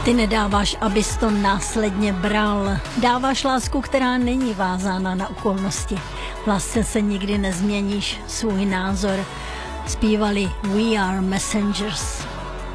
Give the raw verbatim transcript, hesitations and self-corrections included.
Ty nedáváš, abys to následně bral. Dáváš lásku, která není vázána na okolnosti. V lásce se nikdy nezměníš svůj názor. Zpívali We Are Messengers.